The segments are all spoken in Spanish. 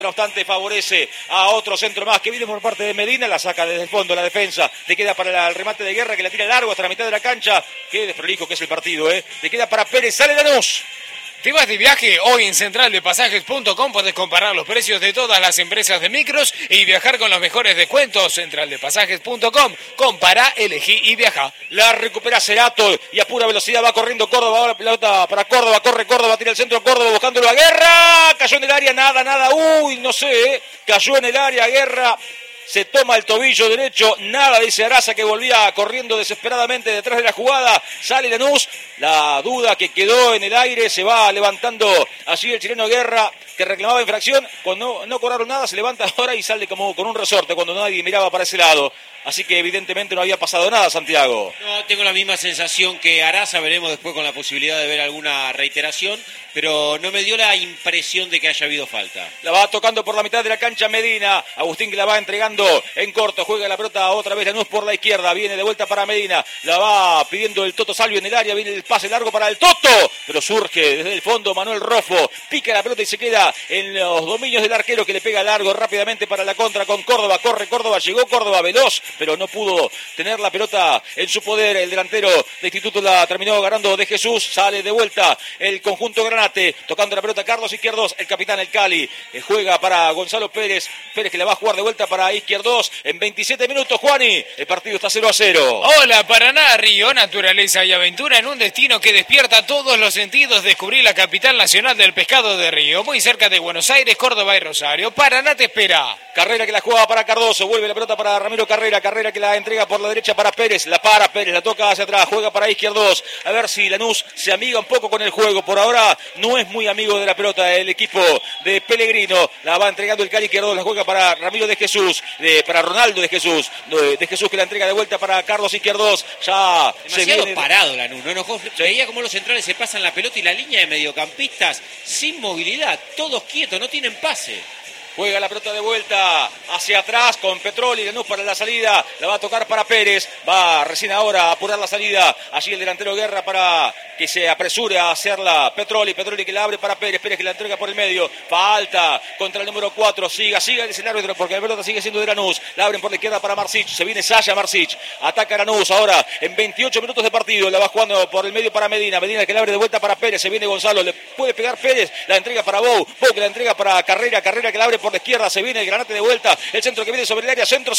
No obstante, favorece a otro centro más que viene por parte de Medina, la saca desde el fondo la defensa, le queda para el remate de Guerra que la tira largo hasta la mitad de la cancha, qué desprolijo que es el partido, le queda para Pérez, sale Lanús. ¿Te vas de viaje? Hoy en centraldepasajes.com podés comparar los precios de todas las empresas de micros y viajar con los mejores descuentos. Centraldepasajes.com. Compará, elegí y viajá. La recupera Cerato y a pura velocidad va corriendo Córdoba. Ahora la pelota para Córdoba. Corre Córdoba, tira el centro Córdoba buscándolo a Guerra. Cayó en el área, nada. Uy, no sé, cayó en el área Guerra. Se toma el tobillo derecho, nada, dice Araza, que volvía corriendo desesperadamente detrás de la jugada. Sale Lanús, la duda que quedó en el aire, se va levantando allí el chileno Guerra, que reclamaba infracción. Cuando no cobraron nada, se levanta ahora y sale como con un resorte cuando nadie miraba para ese lado. Así que evidentemente no había pasado nada, Santiago. No, tengo la misma sensación que Araza, veremos después con la posibilidad de ver alguna reiteración, pero no me dio la impresión de que haya habido falta. La va tocando por la mitad de la cancha Medina, Agustín que la va entregando en corto, juega la pelota otra vez Lanús por la izquierda, viene de vuelta para Medina, la va pidiendo el Toto Salvio en el área, viene el pase largo para el Toto, pero surge desde el fondo Manuel Rofo, pica la pelota y se queda en los dominios del arquero que le pega largo rápidamente para la contra con Córdoba, corre Córdoba, llegó Córdoba veloz, pero no pudo tener la pelota en su poder. El delantero de Instituto la terminó ganando de Jesús. Sale de vuelta el conjunto Granate, tocando la pelota Carlos Izquierdos, el capitán, el Cali, juega para Gonzalo Pérez que la va a jugar de vuelta para Izquierdos en 27 minutos. Juani, el partido está 0-0. Hola Paraná, Río, naturaleza y aventura en un destino que despierta todos los sentidos. Descubrí la capital nacional del pescado de Río, muy cerca de Buenos Aires, Córdoba y Rosario. Paraná te espera. Carrera que la juega para Cardoso, vuelve la pelota para Ramiro Carrera que la entrega por la derecha para Pérez, la para Pérez, la toca hacia atrás, juega para Izquierdos, a ver si Lanús se amiga un poco con el juego. Por ahora no es muy amigo de la pelota el equipo de Pellegrino, la va entregando el Cali Izquierdos, la juega para Ramiro de Jesús, para Ronaldo de Jesús que la entrega de vuelta para Carlos Izquierdos. Ya demasiado parado Lanús, ¿no? Veía como los centrales se pasan la pelota y la línea de mediocampistas sin movilidad, todos quietos, no tienen pase. Juega la pelota de vuelta hacia atrás con Petroli, Lanús para la salida, la va a tocar para Pérez, va recién ahora a apurar la salida, allí el delantero Guerra para que se apresure a hacerla Petroli que la abre para Pérez que la entrega por el medio, falta contra el número 4, siga, dice el árbitro porque la pelota sigue siendo de Lanús, la abren por la izquierda para Marsic, se viene Saya Marsic, ataca Lanús ahora en 28 minutos de partido, la va jugando por el medio para Medina que la abre de vuelta para Pérez, se viene Gonzalo, le puede pegar Pérez, la entrega para Bou que la entrega para Carrera que la abre por la izquierda, se viene el Granate de vuelta, el centro que viene sobre el área, centro,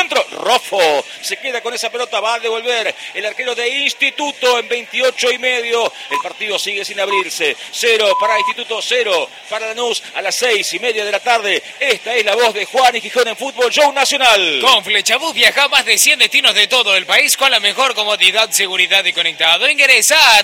Rofo se queda con esa pelota, va a devolver el arquero de Instituto en 28 y medio, el partido sigue sin abrirse, 0 para Instituto, 0 para Lanús a las 6:30 de la tarde, esta es la voz de Juan y Gijón en Fútbol Show Nacional. Con Flechabús viaja a más de 100 destinos de todo el país con la mejor comodidad, seguridad y conectado. Ingresa a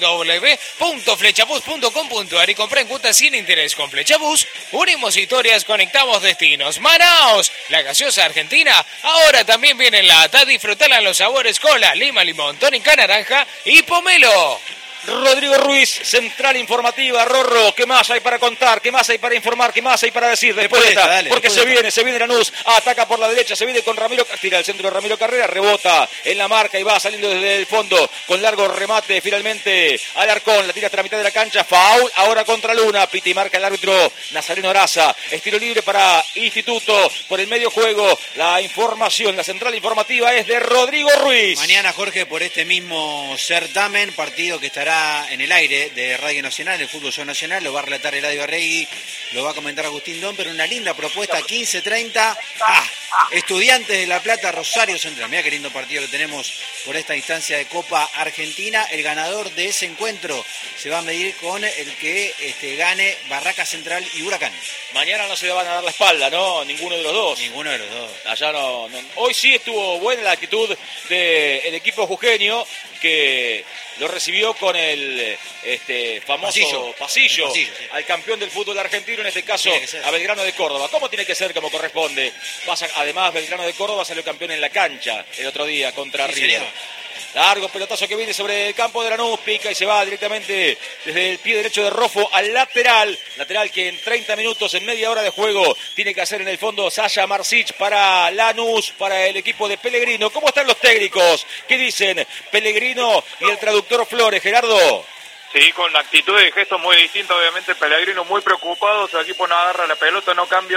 www.flechabús.com.ar y compra en cuotas sin interés. Con Flechabús unimos historias, conectamos destinos. Manaos, la gaseosa argentina, ahora también viene en lata. Disfrutala en los sabores cola, lima, limón, tónica, naranja y pomelo. Rodrigo Ruiz, Central Informativa. Rorro, ¿qué más hay para contar? ¿Qué más hay para informar? ¿Qué más hay para decir después de esta? Porque se viene Lanús, ataca por la derecha, se viene con Ramiro, tira el centro de Ramiro Carrera, rebota en la marca y va saliendo desde el fondo con largo remate finalmente Alarcón, la tira hasta la mitad de la cancha, foul, ahora contra Luna, pita y marca el árbitro Nazareno Araza, estilo libre para Instituto, por el medio juego, la información, la Central Informativa es de Rodrigo Ruiz. Mañana, Jorge, por este mismo certamen, partido que estará en el aire de Radio Nacional, el Fútbol Show Nacional, lo va a relatar Eladio Arregui, lo va a comentar Agustín Don, pero una linda propuesta, 15:30, Estudiantes de La Plata, Rosario Central. Mirá qué lindo partido que tenemos por esta instancia de Copa Argentina. El ganador de ese encuentro se va a medir con el que gane Barraca Central y Huracán. Mañana no se le van a dar la espalda, ¿no? Ninguno de los dos. Allá no. Hoy sí estuvo buena la actitud del equipo jujeño, que lo recibió con el famoso pasillo sí. Al campeón del fútbol argentino, en este caso a Belgrano de Córdoba. ¿Cómo tiene que ser? Como corresponde. Además, Belgrano de Córdoba salió campeón en la cancha el otro día contra River. Largo pelotazo que viene sobre el campo de Lanús, pica y se va directamente desde el pie derecho de Rofo al lateral que en 30 minutos, en media hora de juego, tiene que hacer en el fondo Saya Marsic para Lanús, para el equipo de Pellegrino. ¿Cómo están los técnicos? ¿Qué dicen Pellegrino y el traductor Flores, Gerardo? Sí, con actitudes y gestos muy distintos, obviamente Pellegrino muy preocupado, su equipo no agarra la pelota, no cambia